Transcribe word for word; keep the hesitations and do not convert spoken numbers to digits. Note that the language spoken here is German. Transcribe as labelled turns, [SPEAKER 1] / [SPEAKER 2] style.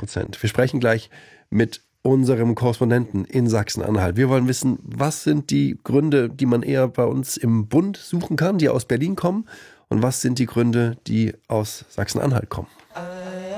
[SPEAKER 1] Prozent. Wir sprechen gleich mit unserem Korrespondenten in Sachsen-Anhalt. Wir wollen wissen, was sind die Gründe, die man eher bei uns im Bund suchen kann, die aus Berlin kommen, und was sind die Gründe, die aus Sachsen-Anhalt kommen.